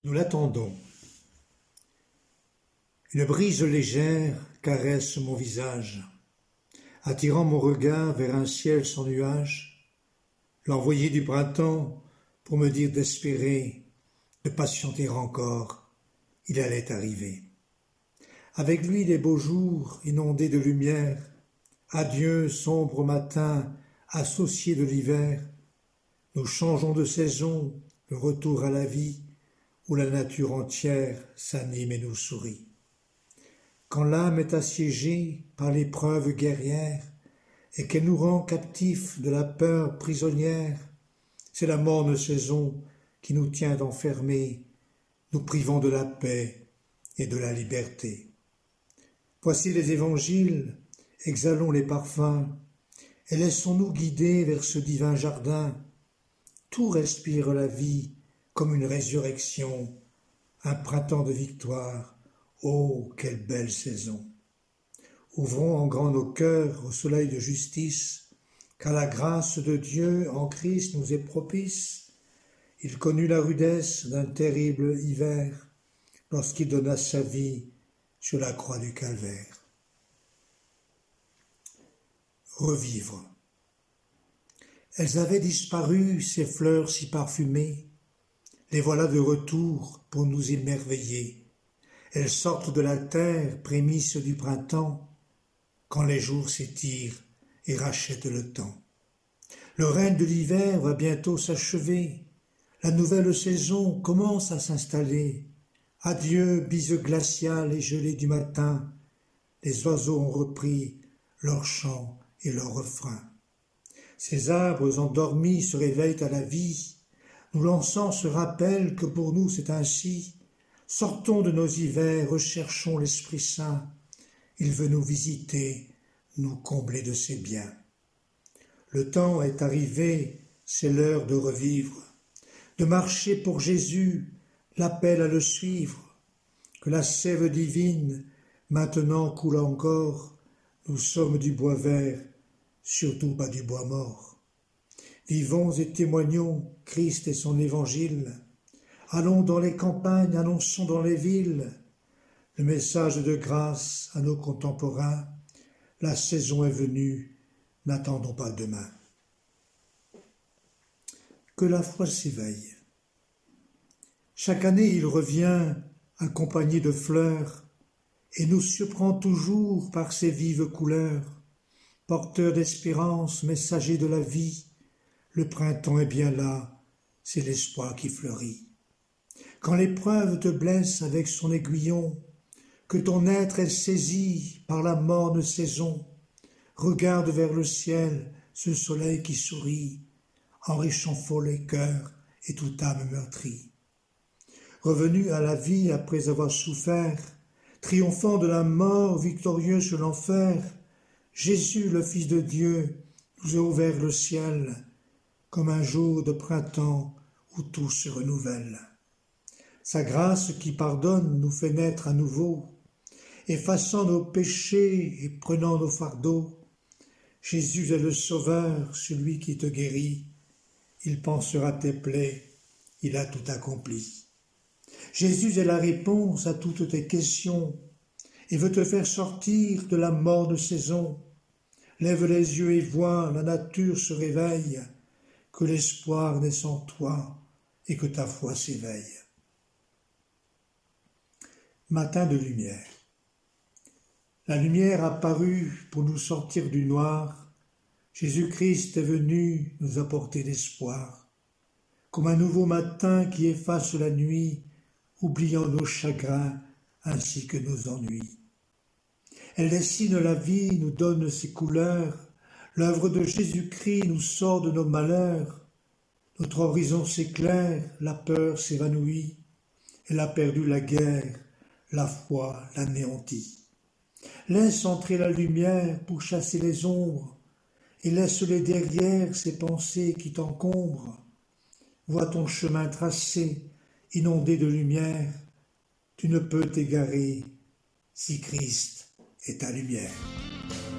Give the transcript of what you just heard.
Nous l'attendons. Une brise légère caresse mon visage, attirant mon regard vers un ciel sans nuages. L'envoyé du printemps pour me dire d'espérer, de patienter encore, il allait arriver. Avec lui les beaux jours inondés de lumière, adieu sombre matin associé de l'hiver. Nous changeons de saison, le retour à la vie, où la nature entière s'anime et nous sourit. Quand l'âme est assiégée par l'épreuve guerrière et qu'elle nous rend captifs de la peur prisonnière, c'est la morne saison qui nous tient enfermés, nous privant de la paix et de la liberté. Voici les évangiles, exhalons les parfums et laissons-nous guider vers ce divin jardin. Tout respire la vie comme une résurrection, un printemps de victoire. Oh, quelle belle saison! Ouvrons en grand nos cœurs au soleil de justice, car la grâce de Dieu en Christ nous est propice. Il connut la rudesse d'un terrible hiver, lorsqu'il donna sa vie sur la croix du calvaire. Revivre. Elles avaient disparu, ces fleurs si parfumées, les voilà de retour pour nous émerveiller. Elles sortent de la terre, prémices du printemps, quand les jours s'étirent et rachètent le temps. Le règne de l'hiver va bientôt s'achever, la nouvelle saison commence à s'installer. Adieu, bise glaciale et gelée du matin, les oiseaux ont repris leur chant et leur refrain. Ces arbres endormis se réveillent à la vie, nous lançant ce rappel que pour nous c'est ainsi. Sortons de nos hivers, recherchons l'Esprit Saint. Il veut nous visiter, nous combler de ses biens. Le temps est arrivé, c'est l'heure de revivre, de marcher pour Jésus, l'appel à le suivre. Que la sève divine, maintenant coule encore, nous sommes du bois vert, surtout pas du bois mort. Vivons et témoignons Christ et son évangile. Allons dans les campagnes, annonçons dans les villes le message de grâce à nos contemporains. La saison est venue, n'attendons pas demain. Que la foi s'éveille. Chaque année il revient, accompagné de fleurs, et nous surprend toujours par ses vives couleurs. Porteur d'espérance, messager de la vie, le printemps est bien là, c'est l'espoir qui fleurit. Quand l'épreuve te blesse avec son aiguillon, que ton être est saisi par la morne saison, regarde vers le ciel ce soleil qui sourit, en réchauffant les cœurs et toute âme meurtrie. Revenu à la vie après avoir souffert, triomphant de la mort, victorieux sur l'enfer, Jésus, le Fils de Dieu, nous a ouvert le ciel, comme un jour de printemps où tout se renouvelle. Sa grâce qui pardonne nous fait naître à nouveau, effaçant nos péchés et prenant nos fardeaux. Jésus est le Sauveur, celui qui te guérit. Il pansera tes plaies, il a tout accompli. Jésus est la réponse à toutes tes questions et veut te faire sortir de la morne saison. Lève les yeux et vois, la nature se réveille, que l'espoir naisse en toi et que ta foi s'éveille. Matin de lumière. La lumière a paru pour nous sortir du noir. Jésus-Christ est venu nous apporter l'espoir. Comme un nouveau matin qui efface la nuit, oubliant nos chagrins ainsi que nos ennuis. Elle dessine la vie, nous donne ses couleurs. L'œuvre de Jésus-Christ nous sort de nos malheurs. Notre horizon s'éclaire, la peur s'évanouit. Elle a perdu la guerre, la foi l'anéantit. Laisse entrer la lumière pour chasser les ombres, et laisse-les derrière ces pensées qui t'encombrent. Vois ton chemin tracé, inondé de lumière, tu ne peux t'égarer si Christ est ta lumière.